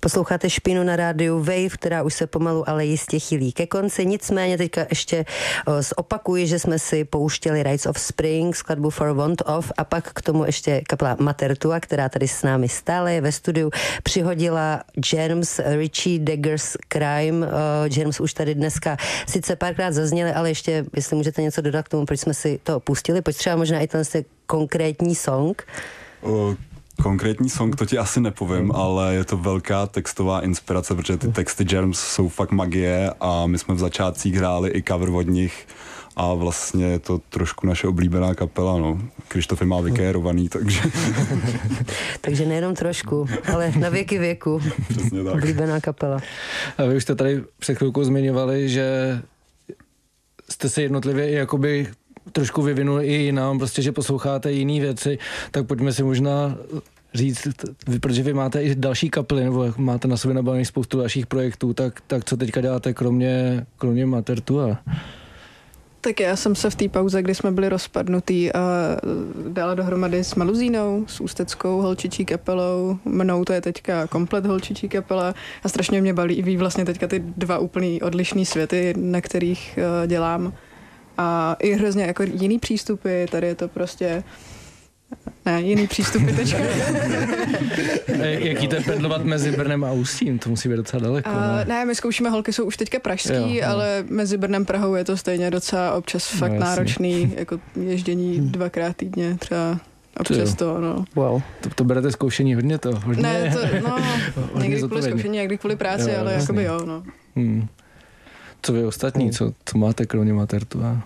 Posloucháte Špínu na rádiu Wave, která už se pomalu, ale jistě chýlí ke konci. Nicméně teďka ještě zopakuji, že jsme si pouštěli Rites of Spring, skladbu For Want Of, a pak k tomu ještě kapela Matertua, která tady s námi stále je ve studiu, přihodila Germs, Richie Daggers Crime. Germs už tady dneska sice párkrát zazněli, ale ještě, jestli můžete něco dodat k tomu, proč jsme si to pustili, pojď třeba možná i ten konkrétní song. Konkrétní song to ti asi nepovím, ale je to velká textová inspirace, protože ty texty Germs jsou fakt magie a my jsme v začátcích hráli i cover od nich a vlastně je to trošku naše oblíbená kapela, no. Krištof je má vykérovaný, takže... Takže nejenom trošku, ale na věky věku. Přesně tak. Oblíbená kapela. A vy už jste tady před chvilkou zmiňovali, že jste se jednotlivě i jakoby trošku vyvinuli i jinam, prostě, že posloucháte jiné věci, tak pojďme si možná říct, protože vy máte i další kapely, nebo máte na sobě nabavených spoustu dalších projektů, tak co teďka děláte kromě Matertua? Tak já jsem se v té pauze, kdy jsme byli rozpadnutý, a dala dohromady s Maluzínou, s ústeckou holčičí kapelou. Mnou to je teďka komplet holčičí kapela a strašně mě baví vlastně teďka ty dva úplný odlišný světy, na kterých dělám. A i hrozně jako jiný přístupy, tady je to prostě... Ne, jiný přístupy teďka. Jaký to je pendlovat mezi Brnem a Ústím? To musí být docela daleko. Ne, my zkoušíme, holky jsou už teďka pražský, jo. Ale mezi Brnem a Prahou je to stejně docela občas fakt náročný, jako ježdění 2x týdně třeba. Občas to, no. Wow. To berete zkoušení hodně to? Hodně, ne, to, no, někdy kvůli zkoušení, někdy kvůli práci, jo, ale jakoby jo, no. Co vy ostatní, co máte kromě Matertua?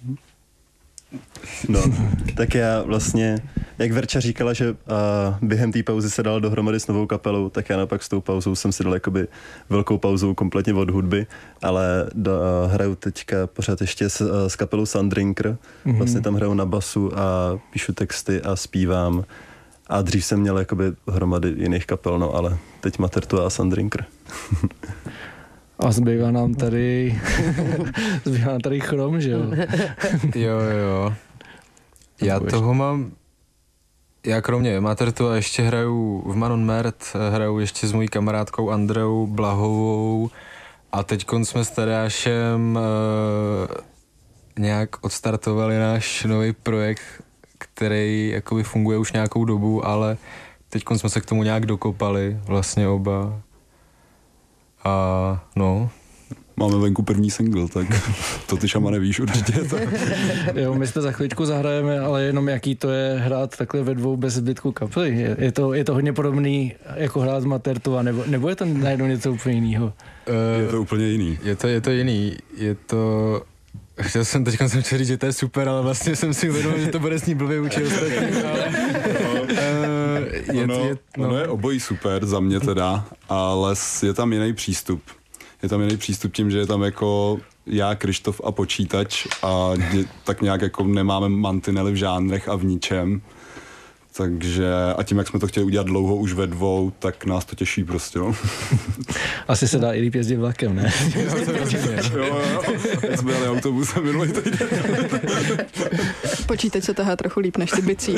No, tak já vlastně, jak Verča říkala, že během té pauzy se dala dohromady s novou kapelou, tak já naopak s tou pauzou jsem si dal jakoby velkou pauzu kompletně od hudby, ale hraju teďka pořád ještě s kapelou Sundrinker, vlastně tam hraju na basu a píšu texty a zpívám a dřív jsem měl jakoby hromady jiných kapel, no ale teď Matertua a Sundrinker. A zbývá nám tady Chrom, že jo? Jo. Já kromě Matertua ještě hraju v Manon Mert, hraju ještě s mojí kamarádkou Andreou Blahovou a teďkon jsme s Tadeášem nějak odstartovali náš nový projekt, který jakoby funguje už nějakou dobu, ale teďkon jsme se k tomu nějak dokopali, vlastně oba. A no. Máme venku první single, tak to ty šama nevíš určitě. Tak. Jo, my to za chvíličku zahrajeme, ale jenom jaký to je hrát takhle ve dvou bez zbytku kapely. Je to hodně podobný jako hrát z Matertua, nebo je to najednou něco úplně jiného? Je to úplně jiný. Je to jiný. Chtěl jsem říct, že to je super, ale vlastně jsem si uvědomil, že to bude s ní blbě učit ostatní, ale... Ono je obojí super za mě teda, ale je tam jiný přístup. Je tam jiný přístup tím, že je tam jako já, Krištof a počítač a tak nějak jako nemáme mantinely v žánrech a v ničem. Takže a tím, jak jsme to chtěli udělat dlouho už ve dvou, tak nás to těší prostě, no. Asi se dá i líp jezdit vlakem, ne? Jo. Teď jsme jeli autobusem minulý týden. Počítač se tahá trochu líp než ty bicí.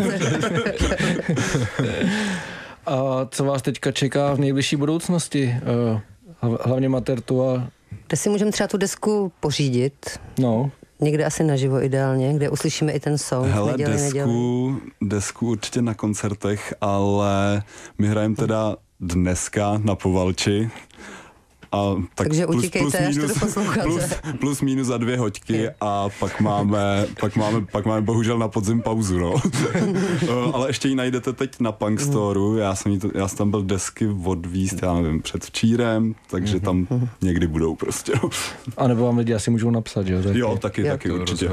A co vás teďka čeká v nejbližší budoucnosti? Hlavně Matertua. Kde si můžeme třeba tu desku pořídit? No. Někde asi naživo ideálně, kde uslyšíme i ten song. Hele, desku určitě na koncertech, ale my hrajeme teda dneska na Povalči. A tak takže utíkejte, až to posloucháte. Plus minus za 2 hoďky a pak máme bohužel na podzim pauzu, no. Ale ještě ji najdete teď na Punk Storeu, já jsem tam byl desky odvízt, já nevím, předvčírem, takže tam někdy budou prostě. No. A nebo vám lidi asi můžou napsat, jo? Jo, taky určitě.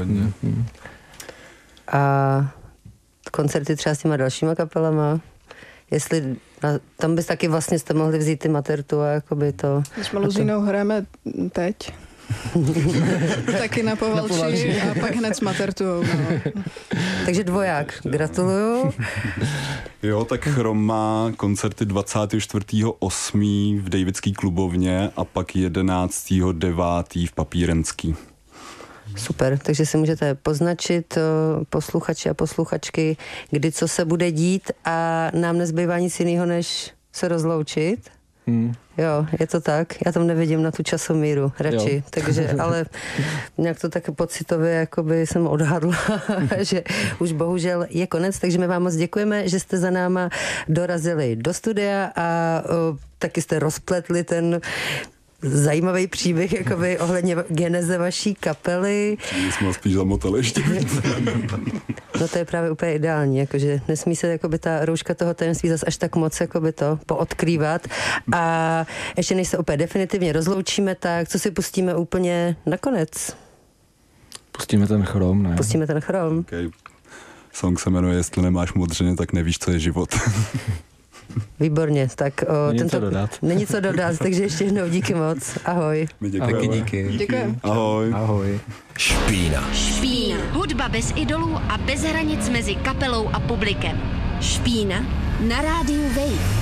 A koncerty třeba s těma dalšíma kapelama? Jestli tam bys taky vlastně jste mohli vzít ty Matertua, jakoby to... My s Maluzínou hrajeme teď. Taky na Povalči a pak hned s Matertuou. No. Takže dvoják. Gratuluju. Jo, tak Chrom má koncerty 24.8. v Davidský klubovně a pak 11.9. v Papírenský. Super, takže si můžete poznačit, posluchači a posluchačky, kdy co se bude dít a nám nezbývá nic jiného, než se rozloučit. Jo, je to tak. Já tam nevidím na tu časomíru radši, takže, ale nějak to tak pocitově jakoby jsem odhadla, že už bohužel je konec, takže my vám moc děkujeme, že jste za náma dorazili do studia a taky jste rozpletli ten zajímavý příběh jakoby ohledně geneze vaší kapely. My jsme spíš zamotali ještě. No to je právě úplně ideální, jakože nesmí se jakoby ta rouška toho tajemství zase až tak moc jakoby to poodkrývat. A ještě než se úplně definitivně rozloučíme, tak co si pustíme úplně nakonec? Pustíme ten chrom, ne? Pustíme ten chrom. Okay. Song se jmenuje Jestli nemáš modřiny, tak nevíš, co je život. Výborně, tak Není co dodat, takže ještě jednou díky moc. Ahoj. My děkujeme. Díky. Děkujeme. Ahoj. Ahoj. Špína. Špína. Hudba bez idolů a bez hranic mezi kapelou a publikem. Špína na rádiu Wave.